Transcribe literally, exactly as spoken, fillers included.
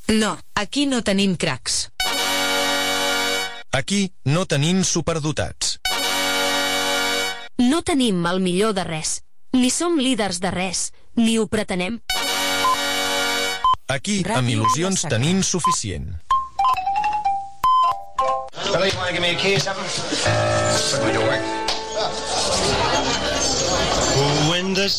No, aquí no tenim cracs. Aquí no tenim superdotats. No tenim el millor de res. Ni som líders de res, ni ho pretenem. Aquí, amb il·lusions, tenim suficient. Billy, you want to give me a key or something? Put my door. When the